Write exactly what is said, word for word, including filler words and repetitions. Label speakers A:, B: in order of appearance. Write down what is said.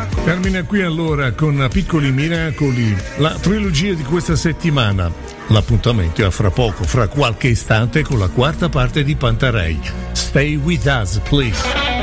A: Termina qui allora con Piccoli Miracoli la trilogia di questa settimana. L'appuntamento è a fra poco, fra qualche istante, con la quarta parte di Pantarei. Stay with us, please.